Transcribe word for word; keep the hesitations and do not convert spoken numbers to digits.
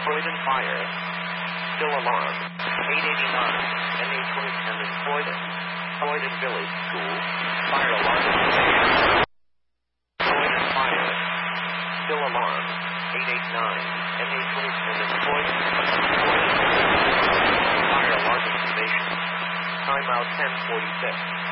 Croydon Fire. Still alarm. eight eighty-nine. M H twenty-seven Croydon. Croydon Village School. Fire alarm station. Croydon Fire. Still alarm. eight eighty-nine. M H twenty-seven Croydon. Croydon Village School. Fire alarm station. Timeout ten forty-six.